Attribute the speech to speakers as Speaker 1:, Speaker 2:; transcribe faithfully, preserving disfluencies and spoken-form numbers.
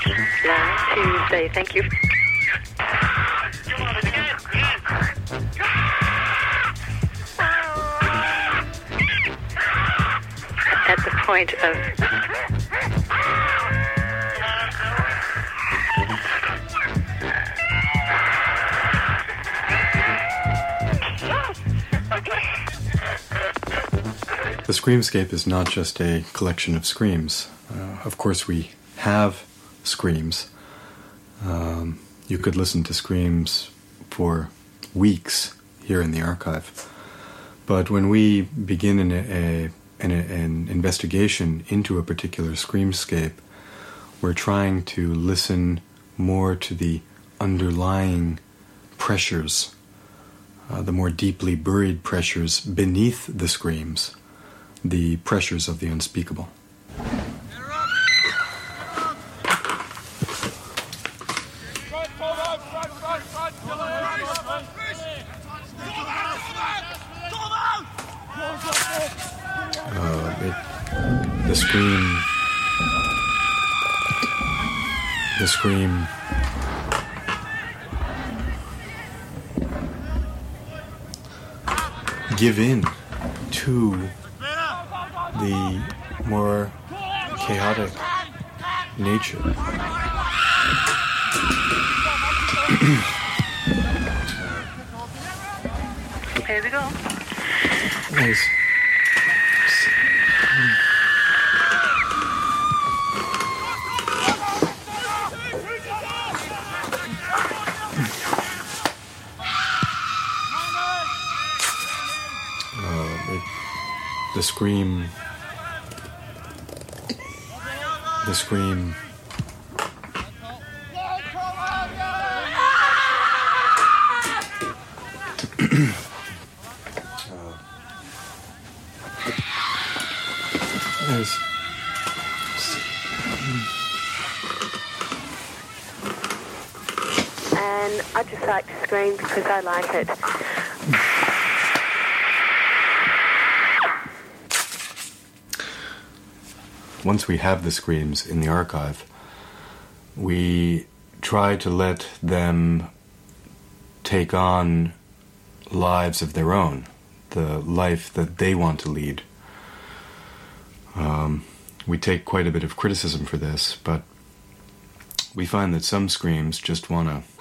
Speaker 1: Now to say thank you. At the point of
Speaker 2: the Screamscape is not just a collection of screams. Uh, of course, we have screams. Um, you could listen to screams for weeks here in the archive. But when we begin in a, a, in a, an investigation into a particular screamscape, we're trying to listen more to the underlying pressures, uh, the more deeply buried pressures beneath the screams, the pressures of the unspeakable. Uh, it, the scream, the scream give in to the more chaotic nature.
Speaker 1: Here we go.
Speaker 2: Nice. Uh, it, the scream, the scream. There's
Speaker 1: And I just like to scream because I like it.
Speaker 2: Once we have the screams in the archive, we try to let them take on lives of their own, the life that they want to lead. Um, we take quite a bit of criticism for this, but we find that some screams just want to